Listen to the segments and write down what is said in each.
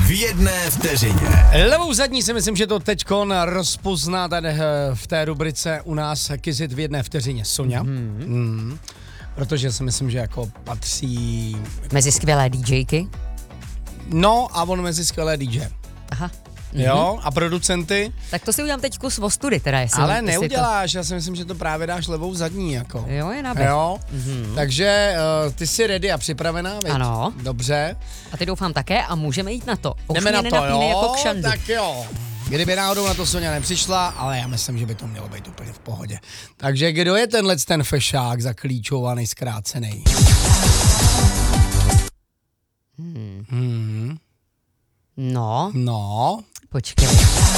v jedné vteřině. Levou zadní si myslím, že to teďkon rozpozná tady v té rubrice u nás Kizit v jedné vteřině. Sonja. Protože si myslím, že jako patří... Mezi skvělé DJky. No a on mezi skvělé DJ. Aha. Jo, a producenty. Tak to si udělám teď kus ostudy teda, jestli... Ale neuděláš, já si myslím, že to právě dáš levou zadní, jako. Jo, je naběh. Jo, takže ty jsi ready a připravená, viď? Ano. Dobře. A ty doufám také a můžeme jít na to. Už Jdeme na mě to, nenapínej jo? jako kšandu. Tak jo. Kdyby náhodou na to Sonja nepřišla, ale já myslím, že by to mělo být úplně v pohodě. Takže kdo je ten fešák zaklíčovaný, zkrácený? No, No. počkej.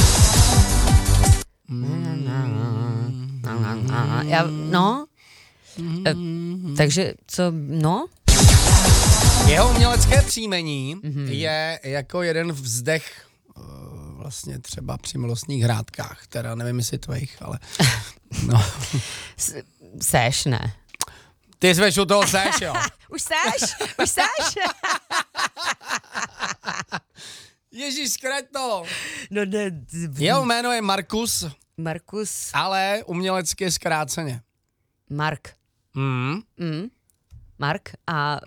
Takže co, no? Jeho umělecké příjmení je jako jeden vzdech vlastně třeba při milostných hrádkách, teda nevím, jestli tvojich, ale no. Seš, ne? Ty sveš u toho seš, jo. Už seš? Ježíš, zkrať to. No ne. Jeho jméno je Markus, Markus. ale umělecky zkráceně. Mark. Mark a...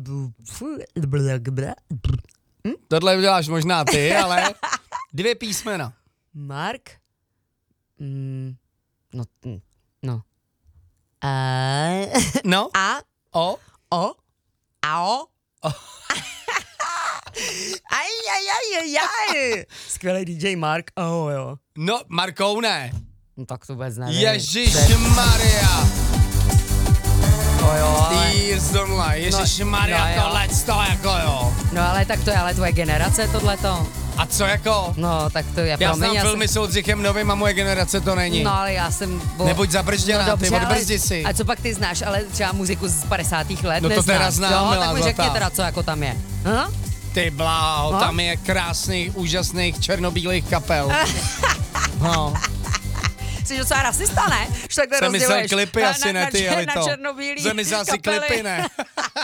Tohle uděláš možná ty, ale 2 písmena. Mark? No. No? A? O? Ao? Aj. Skvělý DJ Mark. Jo. No, Markou ne. No tak to vůbec nevím. Ježišmarja. Jo, ale... Ježišmarja, no, tohleto jako jo. No ale tak to je ale tvoje generace tohleto. A co jako? No tak to je... Já znám filmy s Oldřichem Novým a moje generace to není. No ale já jsem... Nebuď zabržděná, dobře, ty odbrzdi si. A co pak ty znáš, ale třeba muziku z 50. let No to neznáš. teda znám, jo, milá tak mi zlatá. řekni teda, co jako tam je. Aha? Ty bláho, No? tam je krásných, úžasných černobílých kapel. No. Jsi docela rasista, ne? Že takhle Jsem myslel rozděluješ klipy, asi ne ty, ale na to. černobílý Jsem myslel si kapely. klipy, ne?